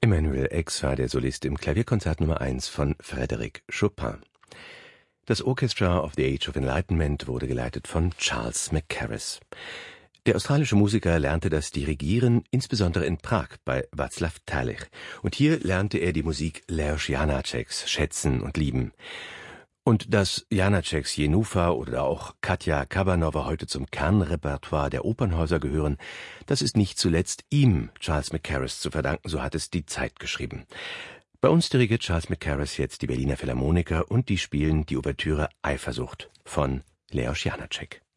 Emmanuel X war der Solist im Klavierkonzert Nummer 1 von Frédéric Chopin. Das Orchestra of the Age of Enlightenment wurde geleitet von Charles Mackerras. Der australische Musiker lernte das Dirigieren insbesondere in Prag bei Václav Talich. Und hier lernte er die Musik Leos Janáčeks schätzen und lieben. Und dass Janáčeks Jenůfa oder auch Katja Kabanova heute zum Kernrepertoire der Opernhäuser gehören, das ist nicht zuletzt ihm, Charles Mackerras, zu verdanken, so hat es die Zeit geschrieben. Bei uns dirigiert Charles Mackerras jetzt die Berliner Philharmoniker und die spielen die Ouvertüre Eifersucht von Leos Janáček.